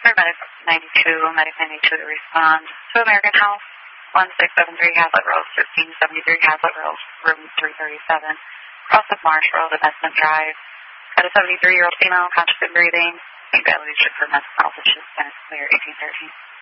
Medic 92, Medic 92 to respond to American House, 1673 Hazlet Road, 1573 Hazlet Road, room 337, cross of Marsh Road, Investment Drive. Got a 73-year-old female, conscious and breathing. Evaluation for mental health issues, clear 1813.